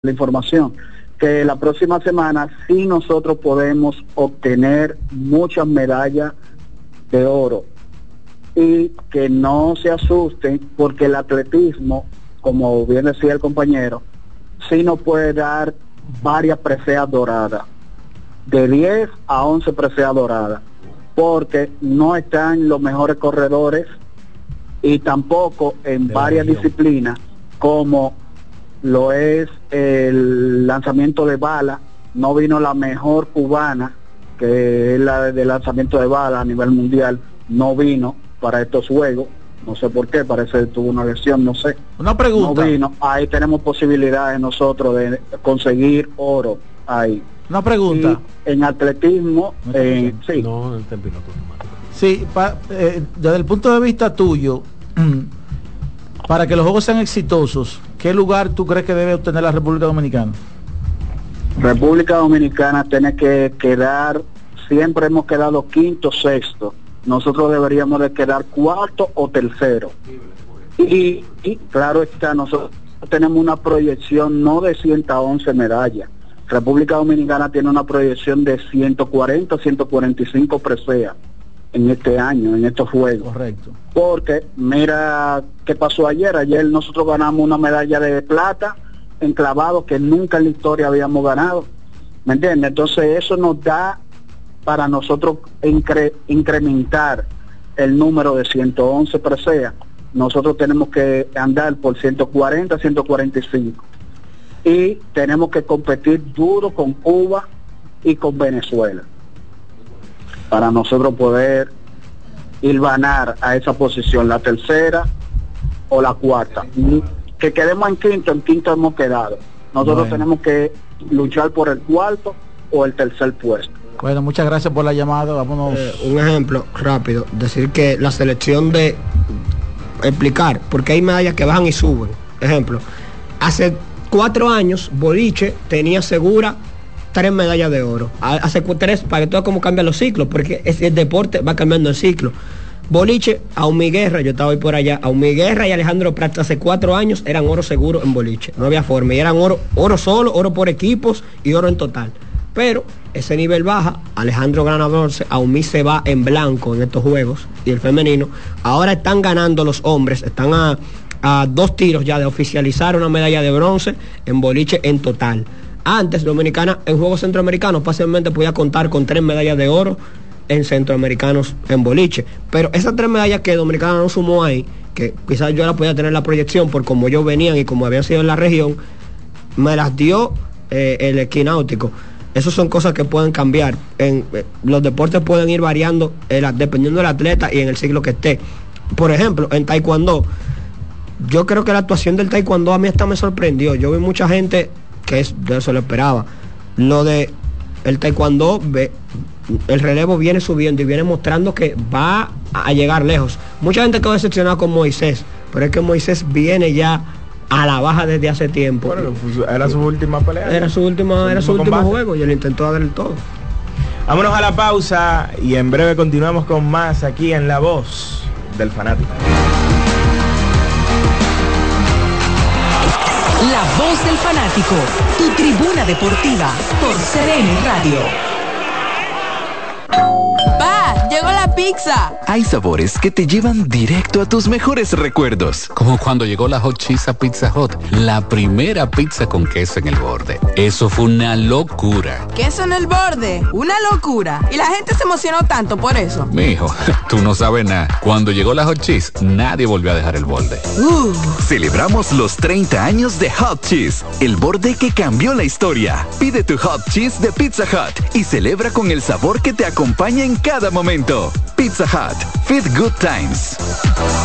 la información, que la próxima semana sí nosotros podemos obtener muchas medallas de oro y que no se asusten porque el atletismo, como bien decía el compañero, sí nos puede dar varias preseas doradas, de 10 a 11 preseas doradas, porque no están los mejores corredores y tampoco en varias disciplinas como lo es el lanzamiento de bala. No vino la mejor cubana, que es la de lanzamiento de bala a nivel mundial, no vino para estos juegos, no sé por qué, parece que tuvo una lesión, no sé. Una pregunta. No vino, ahí tenemos posibilidades nosotros de conseguir oro ahí. Una pregunta. Y en atletismo, sí. No, el piloto automático. Sí, desde el punto de vista tuyo, para que los juegos sean exitosos, ¿qué lugar tú crees que debe obtener la República Dominicana? República Dominicana tiene que quedar, siempre hemos quedado quinto, sexto. Nosotros deberíamos de quedar cuarto o tercero. Y claro está, nosotros tenemos una proyección no de 111 medallas. República Dominicana tiene una proyección de 140, 145 preseas en este año, en estos juegos. Correcto. Porque mira qué pasó ayer. Ayer nosotros ganamos una medalla de plata en clavado que nunca en la historia habíamos ganado. ¿Me entiendes? Entonces eso nos da para nosotros incrementar el número de 111 preseas. Nosotros tenemos que andar por 140, 145. Y tenemos que competir duro con Cuba y con Venezuela para nosotros poder ganar a esa posición, la tercera o la cuarta. Que quedemos en quinto hemos quedado. Nosotros tenemos que luchar por el cuarto o el tercer puesto. Bueno, muchas gracias por la llamada. Vámonos. Un ejemplo rápido, decir que la selección de explicar, porque hay medallas que bajan y suben. Ejemplo, hace 4 años Boliche tenía segura 3 medallas de oro. Hace 3, para que tú veas cómo cambian los ciclos, porque el deporte va cambiando el ciclo. Boliche, Aumi Guerra, yo estaba hoy por allá, Aumi Guerra y Alejandro Prats hace 4 años eran oro seguro en boliche, no había forma, y eran oro solo, oro por equipos y oro en total. Pero ese nivel baja, Alejandro gana bronce, Aumi se va en blanco en estos juegos, y el femenino. Ahora están ganando los hombres, están a 2 tiros ya de oficializar una medalla de bronce en boliche en total. Antes Dominicana en Juegos Centroamericanos fácilmente podía contar con 3 medallas de oro en centroamericanos en boliche, pero esas 3 medallas que Dominicana no sumó ahí, que quizás yo la podía tener la proyección por cómo ellos venían y como habían sido en la región, me las dio el equináutico. Esas son cosas que pueden cambiar. Los deportes pueden ir variando dependiendo del atleta y en el ciclo que esté. Por ejemplo, en taekwondo, yo creo que la actuación del taekwondo a mí hasta me sorprendió. Yo vi mucha gente que de eso lo esperaba. Lo de el taekwondo, el relevo viene subiendo y viene mostrando que va a llegar lejos. Mucha gente quedó decepcionada con Moisés, pero es que Moisés viene ya a la baja desde hace tiempo. Bueno, pues era su última pelea. Era su último juego y él intentó dar el todo. Vámonos a la pausa y en breve continuamos con más aquí en La Voz del Fanático. La Voz del Fanático, tu tribuna deportiva por CDN Radio. ¡Pa! ¡Llegó la pizza! Hay sabores que te llevan directo a tus mejores recuerdos. Como cuando llegó la Hot Cheese a Pizza Hut, la primera pizza con queso en el borde. Eso fue una locura. ¿Queso en el borde? ¡Una locura! Y la gente se emocionó tanto por eso. Mijo, tú no sabes nada. Cuando llegó la Hot Cheese, nadie volvió a dejar el borde. Celebramos los 30 años de Hot Cheese, el borde que cambió la historia. Pide tu Hot Cheese de Pizza Hut y celebra con el sabor que te acompaña en cada momento. Pizza Hut, Feed Good Times.